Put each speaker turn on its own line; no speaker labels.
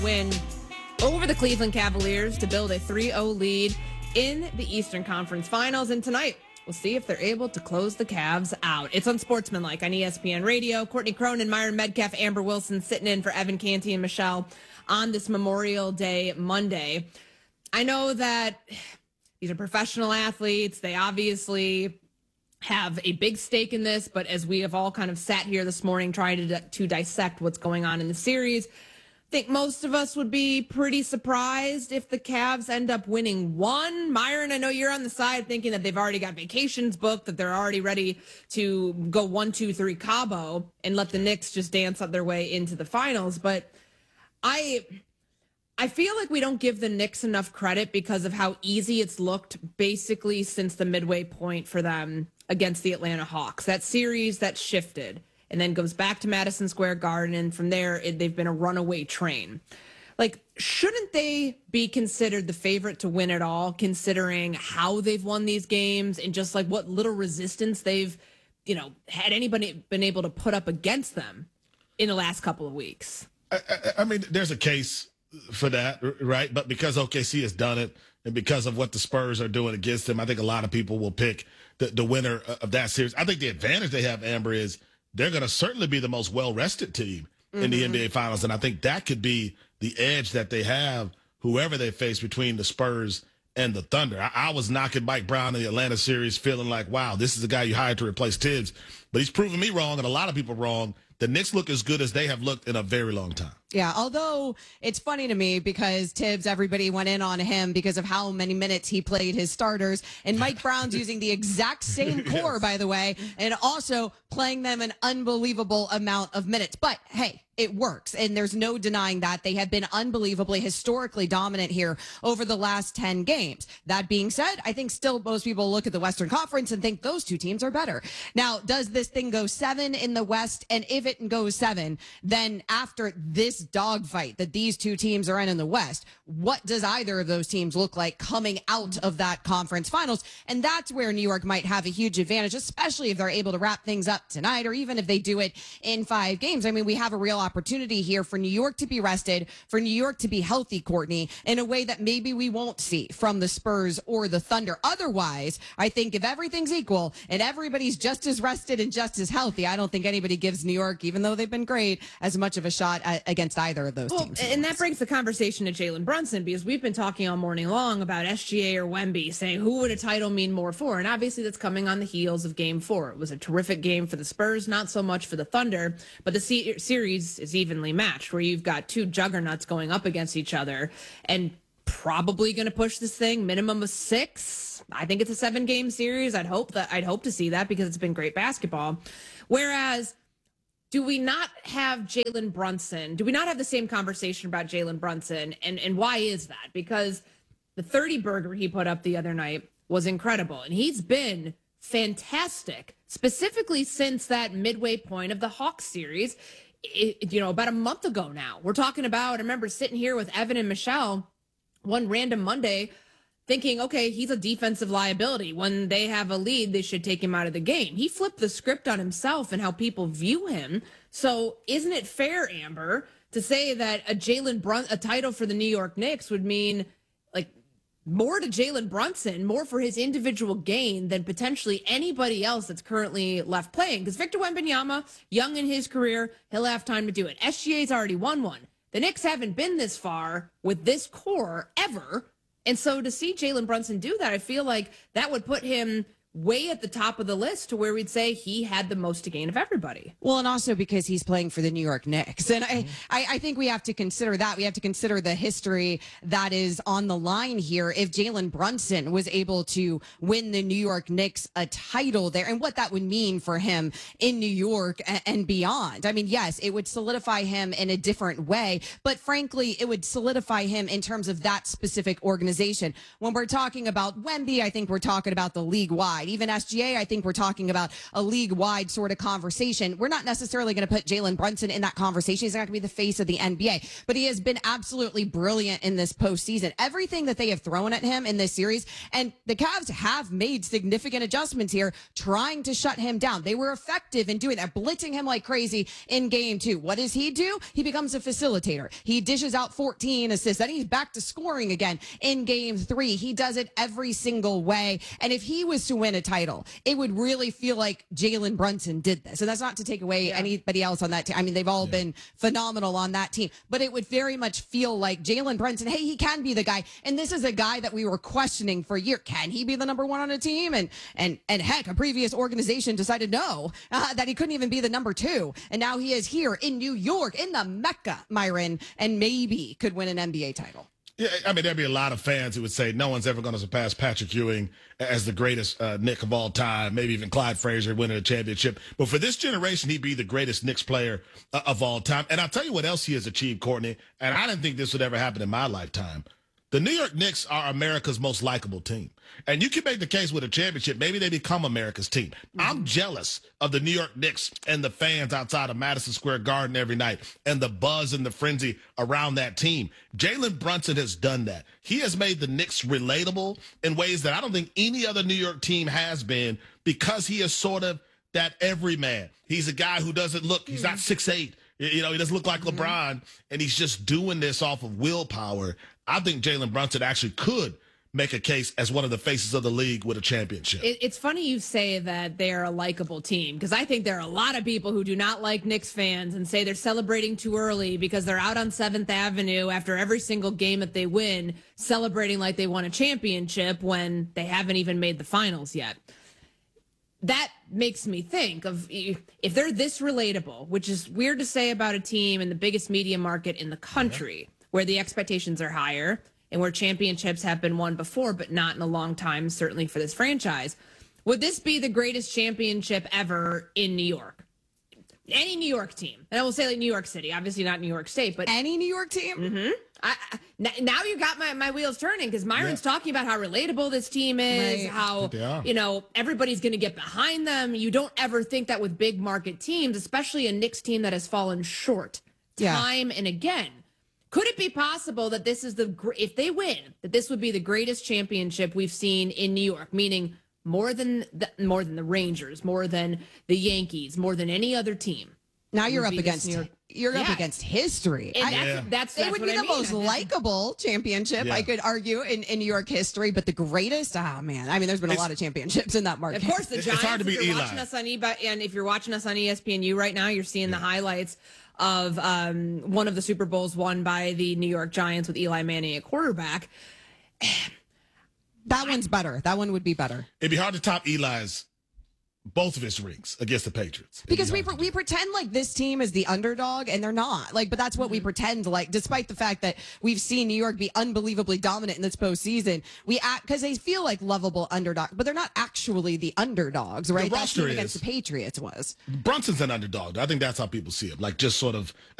win over the Cleveland Cavaliers to build a 3-0 lead in the Eastern Conference Finals. And tonight, we'll see if they're able to close the Cavs out. It's Unsportsmanlike on ESPN Radio. Courtney Cronin, Myron Medcalf, Amber Wilson sitting in for Evan Canty and Michelle on this Memorial Day Monday. I know that these are professional athletes. They obviously have a big stake in this, but as we have all kind of sat here this morning trying to dissect what's going on in the series, I think most of us would be pretty surprised if the Cavs end up winning one. Myron, I know you're on the side thinking that they've already got vacations booked, that they're already ready to go 1-2-3 Cabo and let the Knicks just dance up their way into the finals. But I feel like we don't give the Knicks enough credit because of how easy it's looked basically since the midway point for them against the Atlanta Hawks. That series that shifted and then goes back to Madison Square Garden, and from there, they've been a runaway train. Like, shouldn't they be considered the favorite to win it all, considering how they've won these games and just like what little resistance they've, had anybody been able to put up against them in the last couple of weeks?
I mean, there's a case for that, right? But because OKC has done it and because of what the Spurs are doing against them, I think a lot of people will pick the winner of that series. I think the advantage they have, Amber, is they're going to certainly be the most well-rested team in the NBA Finals. And I think that could be the edge that they have, whoever they face between the Spurs and the Thunder. I was knocking Mike Brown in the Atlanta series feeling like, wow, this is the guy you hired to replace Tibbs. But he's proven me wrong and a lot of people wrong. The Knicks look as good as they have looked in a very long time.
Yeah, although it's funny to me because Tibbs, everybody went in on him because of how many minutes he played his starters. And Mike Brown's using the exact same core, by the way, and also playing them an unbelievable amount of minutes. But hey, it works. And there's no denying that. They have been unbelievably historically dominant here over the last 10 games. That being said, I think still most people look at the Western Conference and think those two teams are better. Now, does this thing go 7 in the West? And if it goes 7, then after this dogfight that these two teams are in the West, what does either of those teams look like coming out of that conference finals? And that's where New York might have a huge advantage, especially if they're able to wrap things up tonight, or even if they do it in 5 games. I mean, we have a real opportunity here for New York to be rested, for New York to be healthy, Courtney, in a way that maybe we won't see from the Spurs or the Thunder. Otherwise, I think if everything's equal and everybody's just as rested and just as healthy, I don't think anybody gives New York, even though they've been great, as much of a shot against either of those teams.
And that brings the conversation to Jalen Brunson, because we've been talking all morning long about SGA or Wemby, saying who would a title mean more for? And obviously that's coming on the heels of Game 4. It was a terrific game for the Spurs, not so much for the Thunder, but the series is evenly matched, where you've got two juggernauts going up against each other and probably going to push this thing minimum of 6. I think it's a 7-game series. I'd hope to see that because it's been great basketball. Whereas, do we not have Jalen Brunson? Do we not have the same conversation about Jalen Brunson? And why is that? Because the 30-burger he put up the other night was incredible. And he's been fantastic, specifically since that midway point of the Hawks series, about a month ago now. We're talking about, I remember sitting here with Evan and Michelle one random Monday thinking, okay, he's a defensive liability. When they have a lead, they should take him out of the game. He flipped the script on himself and how people view him. So isn't it fair, Amber, to say that a title for the New York Knicks would mean like more to Jalen Brunson, more for his individual gain than potentially anybody else that's currently left playing? Because Victor Wembanyama, young in his career, he'll have time to do it. SGA's already won one. The Knicks haven't been this far with this core ever. And so to see Jalen Brunson do that, I feel like that would put him way at the top of the list to where we'd say he had the most to gain of everybody.
Well, and also because he's playing for the New York Knicks. And I think we have to consider that. We have to consider the history that is on the line here. If Jalen Brunson was able to win the New York Knicks a title there, and what that would mean for him in New York and beyond. I mean, yes, it would solidify him in a different way, but frankly, it would solidify him in terms of that specific organization. When we're talking about Wemby, I think we're talking about the league-wide. wide. Even SGA, I think we're talking about a league-wide sort of conversation. We're not necessarily going to put Jalen Brunson in that conversation. He's not going to be the face of the NBA, but he has been absolutely brilliant in this postseason. Everything that they have thrown at him in this series, and the Cavs have made significant adjustments here, trying to shut him down. They were effective in doing that, blitzing him like crazy in game 2. What does he do? He becomes a facilitator. He dishes out 14 assists. Then he's back to scoring again in game 3. He does it every single way. And if he was to win a title, it would really feel like Jalen Brunson did this. And that's not to take away anybody else on that team. I mean, they've all been phenomenal on that team, but it would very much feel like Jalen Brunson, hey, he can be the guy. And this is a guy that we were questioning for a year. Can he be the number 1 on a team? And heck, a previous organization decided no, that he couldn't even be the number 2. And now he is here in New York, in the Mecca, Myron, and maybe could win an NBA title.
Yeah, I mean, there'd be a lot of fans who would say no one's ever going to surpass Patrick Ewing as the greatest Knick of all time, maybe even Clyde Frazier winning a championship. But for this generation, he'd be the greatest Knicks player of all time. And I'll tell you what else he has achieved, Courtney, and I didn't think this would ever happen in my lifetime. The New York Knicks are America's most likable team. And you can make the case with a championship, maybe they become America's team. I'm jealous of the New York Knicks and the fans outside of Madison Square Garden every night and the buzz and the frenzy around that team. Jalen Brunson has done that. He has made the Knicks relatable in ways that I don't think any other New York team has been, because he is sort of that everyman. He's a guy who doesn't look, he's not 6'8". You know, he doesn't look like LeBron, and he's just doing this off of willpower. I think Jalen Brunson actually could make a case as one of the faces of the league with a championship.
It's funny you say that they're a likable team, because I think there are a lot of people who do not like Knicks fans and say they're celebrating too early because they're out on 7th Avenue after every single game that they win, celebrating like they won a championship when they haven't even made the finals yet. That makes me think of, if they're this relatable, which is weird to say about a team in the biggest media market in the country, where the expectations are higher and where championships have been won before, but not in a long time, certainly for this franchise. Would this be the greatest championship ever in New York? Any New York team. And I will say like New York City, obviously not New York State, but
any New York team?
Mm-hmm. Now you got my wheels turning, because Myron's talking about how relatable this team is, how, you know, everybody's going to get behind them. You don't ever think that with big market teams, especially a Knicks team that has fallen short time and again. Could it be possible that this is if they win, that this would be the greatest championship we've seen in New York, meaning more than the Rangers, more than the Yankees, more than any other team?
Now you're up against up against history.
That's
it would be the most likable championship, I could argue, in New York history, but the greatest, oh man. I mean, there's been a lot of championships in that market.
Of course, the Giants.
It's hard to beat Eli.
Watching us on and if you're watching us on ESPNU right now, you're seeing the highlights of one of the Super Bowls won by the New York Giants with Eli Manning at quarterback.
That one's better. That one would be better.
It'd be hard to top Eli's both of his rings against the Patriots.
Because we pretend like this team is the underdog, and they're not. Like, but that's what we pretend like, despite the fact that we've seen New York be unbelievably dominant in this postseason. We act because they feel like lovable underdogs, but they're not actually the underdogs, right?
The roster
that team against the Patriots was.
Brunson's an underdog. I think that's how people see him. Like, just sort of